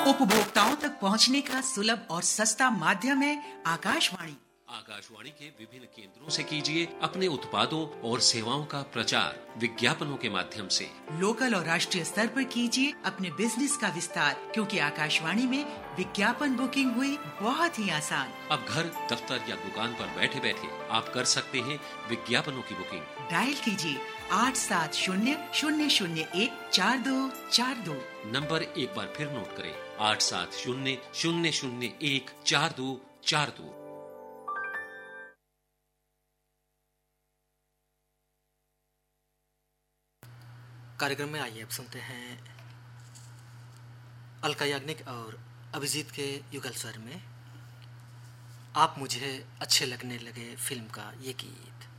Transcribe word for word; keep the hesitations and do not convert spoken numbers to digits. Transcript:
उपभोक्ताओं तक पहुंचने का सुलभ और सस्ता माध्यम है आकाशवाणी। आकाशवाणी के विभिन्न केंद्रों से कीजिए अपने उत्पादों और सेवाओं का प्रचार विज्ञापनों के माध्यम से। लोकल और राष्ट्रीय स्तर पर कीजिए अपने बिजनेस का विस्तार, क्योंकि आकाशवाणी में विज्ञापन बुकिंग हुई बहुत ही आसान। अब घर, दफ्तर या दुकान पर बैठे बैठे आप कर सकते हैं विज्ञापनों की बुकिंग। डायल कीजिए आठ सात शून्य शून्य शून्य एक चार दो चार दो। नंबर एक बार फिर नोट करें, आठ सात शून्य शून्य शून्य एक चार दो चार दो। कार्यक्रम में आइए अब सुनते हैं अलका याग्निक और अभिजीत के युगल स्वर में आप मुझे अच्छे लगने लगे फिल्म का ये गीत।